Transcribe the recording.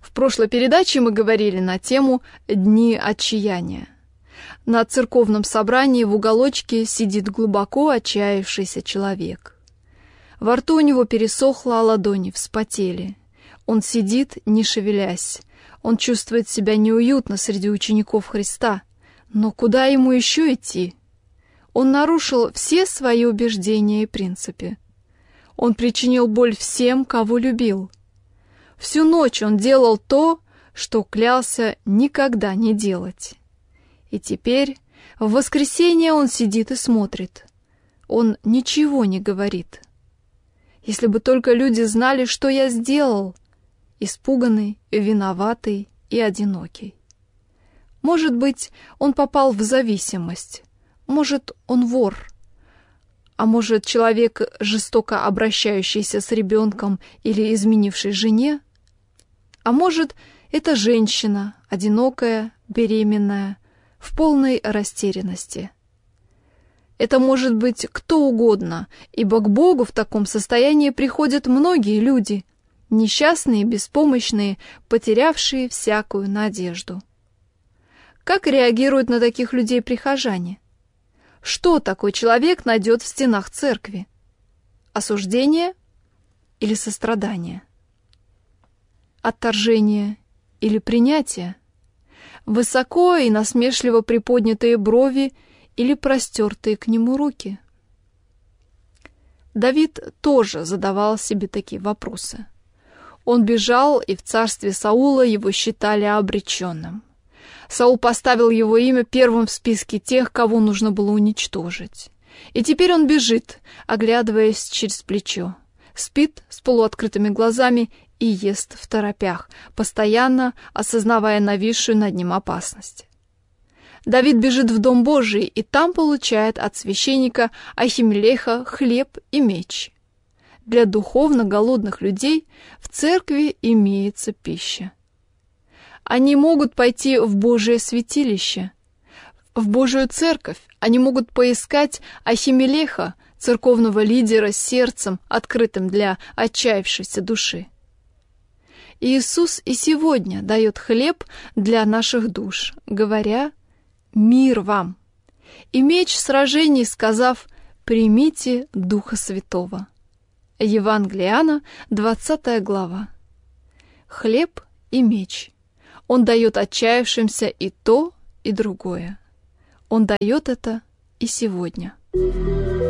В прошлой передаче мы говорили на тему «Дни отчаяния». На церковном собрании в уголочке сидит глубоко отчаявшийся человек. Во рту у него пересохло, а ладони вспотели. Он сидит, не шевелясь. Он чувствует себя неуютно среди учеников Христа. Но куда ему еще идти? Он нарушил все свои убеждения и принципы. Он причинил боль всем, кого любил. Всю ночь он делал то, что клялся никогда не делать. И теперь, в воскресенье, он сидит и смотрит. Он ничего не говорит. Если бы только люди знали, что я сделал, испуганный, виноватый и одинокий. Может быть, он попал в зависимость. Может, он вор. А может, человек, жестоко обращающийся с ребенком или изменивший жене? А может, это женщина, одинокая, беременная, в полной растерянности. Это может быть кто угодно, ибо к Богу в таком состоянии приходят многие люди, несчастные, беспомощные, потерявшие всякую надежду. Как реагируют на таких людей прихожане? Что такой человек найдет в стенах церкви? Осуждение или сострадание? Отторжение или принятие? Высоко и насмешливо приподнятые брови или простертые к нему руки? Давид тоже задавал себе такие вопросы. Он бежал, и в царстве Саула его считали обреченным. Саул поставил его имя первым в списке тех, кого нужно было уничтожить. И теперь он бежит, оглядываясь через плечо, спит с полуоткрытыми глазами и ест второпях, постоянно осознавая нависшую над ним опасность. Давид бежит в Дом Божий и там получает от священника Ахимелеха хлеб и меч. Для духовно голодных людей в церкви имеется пища. Они могут пойти в Божие святилище, в Божию церковь. Они могут поискать Ахимелеха, церковного лидера с сердцем, открытым для отчаявшейся души. Иисус и сегодня дает хлеб для наших душ, говоря: «Мир вам!» и меч сражений, сказав: «Примите Духа Святого». Евангелие Иоанна, 20 глава. Хлеб и меч. Он дает отчаявшимся и то, и другое. Он дает это и сегодня.